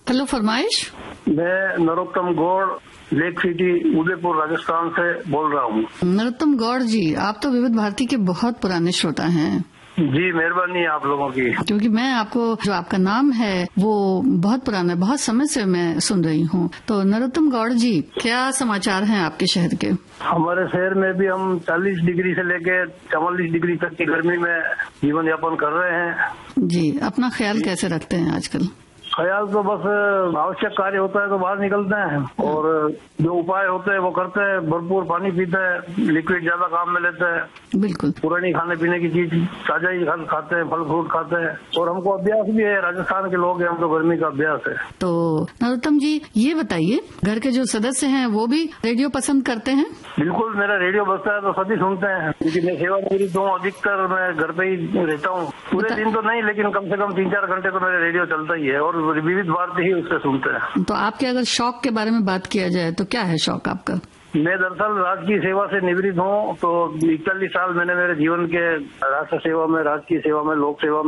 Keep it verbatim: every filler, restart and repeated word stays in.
Hello, फरमाइश। मैं Narottam Gaur, lake city, Udaipur, Rajasthan से बोल रहा हूँ। नरोत्तम गौड़ जी, आप तो विविध भारती के बहुत पुराने श्रोता हैं। जी, मेहरबानी है आप लोगों की। क्योंकि मैं आपको, जो आपका नाम है वो बहुत पुराना है, बहुत समय से मैं सुन रही हूँ। तो नरोत्तम गौड़ जी, क्या समाचार हैं आपके शहर के? हमारे शहर में भी हम चालीस डिग्री से लेके चवालीस डिग्री तक की गर्मी में जीवन यापन कर रहे हैं। जी, अपना ख्याल कैसे रखते हैं आजकल? ख्याल तो बस आवश्यक कार्य होता है तो बाहर निकलते हैं, और जो उपाय होते हैं वो करते हैं। भरपूर पानी पीते हैं, लिक्विड ज्यादा काम में लेते हैं। बिल्कुल। पुरानी खाने पीने की चीज ताजा ही खाते हैं, फल फ्रूट खाते हैं, और हमको अभ्यास भी है। राजस्थान के लोग हैं, हमको गर्मी का अभ्यास है। तो नरोत्तम जी, ये बताइए, घर के जो सदस्य हैं वो भी रेडियो पसंद करते हैं? बिल्कुल, मेरा रेडियो बजता है तो सभी सुनते हैं, क्योंकि मैं सेवानिवृत्त हूँ। अधिकतर मैं घर पे ही रहता हूँ, पूरे दिन तो नहीं, लेकिन कम से कम तीन चार घंटे तो मेरा रेडियो चलता ही है, और विविध भारती ही उससे सुनते हैं। तो आपके अगर शौक के बारे में बात किया जाए तो क्या है शौक आपका? मैं दरअसल राजकीय सेवा से निवृत्त हूँ, तो इकतालीस साल मैंने मेरे जीवन के राष्ट्र सेवा में, राजकीय सेवा में, लोक सेवा में